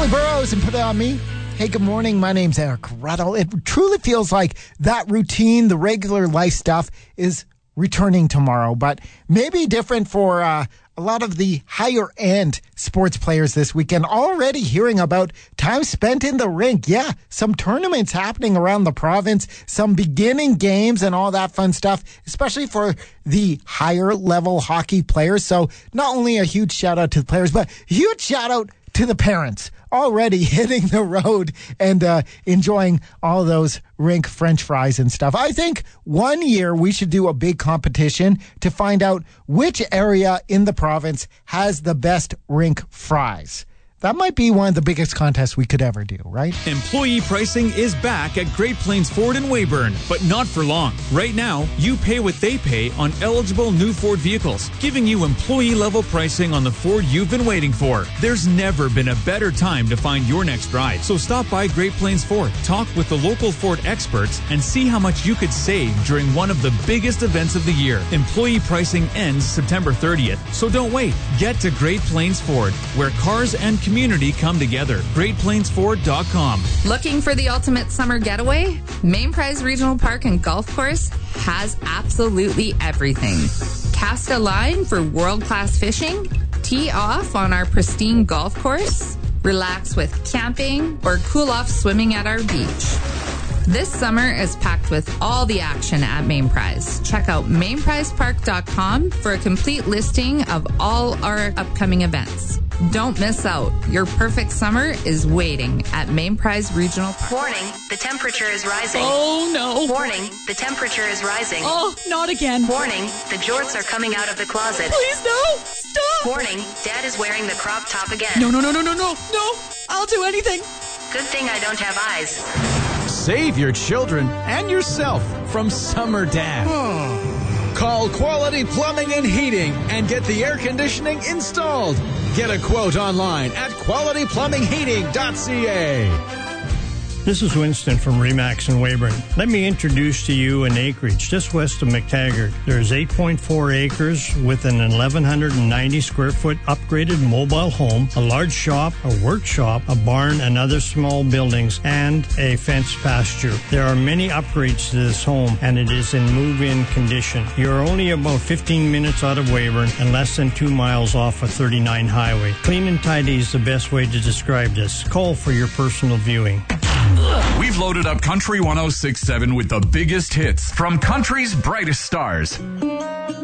Charlie Burrows and Put It On Me. Hey, good morning. My name's Eric Ruddle. It truly feels like that routine, the regular life stuff is returning tomorrow, but maybe different for a lot of the higher end sports players this weekend. Already hearing about time spent in the rink. Yeah, some tournaments happening around the province, some beginning games and all that fun stuff, especially for the higher level hockey players. So not only a huge shout out to the players, but huge shout out to the parents already hitting the road and enjoying all those rink French fries and stuff. I think one year we should do a big competition to find out which area in the province has the best rink fries. That might be one of the biggest contests we could ever do, right? Employee pricing is back at Great Plains Ford in Weyburn, but not for long. Right now, you pay what they pay on eligible new Ford vehicles, giving you employee-level pricing on the Ford you've been waiting for. There's never been a better time to find your next ride. So stop by Great Plains Ford, talk with the local Ford experts, and see how much you could save during one of the biggest events of the year. Employee pricing ends September 30th, so don't wait. Get to Great Plains Ford, where cars and community come together. GreatPlainsFord.com. Looking for the ultimate summer getaway? Main Prize Regional Park and Golf Course has absolutely everything. Cast a line for world-class fishing, tee off on our pristine golf course, relax with camping, or cool off swimming at our beach. This summer is packed with all the action at Main Prize. Check out mainprizepark.com for a complete listing of all our upcoming events. Don't miss out. Your perfect summer is waiting at Main Prize Regional Park. Warning, the temperature is rising. Oh, no. Warning, the temperature is rising. Oh, not again. Warning, the jorts are coming out of the closet. Please, no. Stop. Warning, Dad is wearing the crop top again. No. I'll do anything. Good thing I don't have eyes. Save your children and yourself from summer dad. Call Quality Plumbing and Heating and get the air conditioning installed. Get a quote online at qualityplumbingheating.ca. This is Winston from Remax in Weyburn. Let me introduce to you an acreage just west of McTaggart. There's 8.4 acres with an 1,190 square foot upgraded mobile home, a large shop, a workshop, a barn, and other small buildings, and a fenced pasture. There are many upgrades to this home, and it is in move-in condition. You're only about 15 minutes out of Weyburn and less than 2 miles off of 39 Highway. Clean and tidy is the best way to describe this. Call for your personal viewing. We've loaded up Country 106.7 with the biggest hits from country's brightest stars.